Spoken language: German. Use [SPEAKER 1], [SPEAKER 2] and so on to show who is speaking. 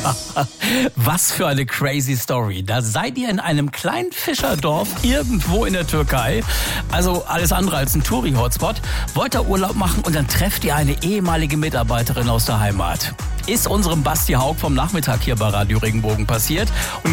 [SPEAKER 1] Was für eine crazy Story. Da seid ihr in einem kleinen Fischerdorf irgendwo in der Türkei. Also alles andere als ein Touri-Hotspot. Wollt ihr Urlaub machen und dann trefft ihr eine ehemalige Mitarbeiterin aus der Heimat. Ist unserem Basti Haug vom Nachmittag hier bei Radio Regenbogen passiert. Und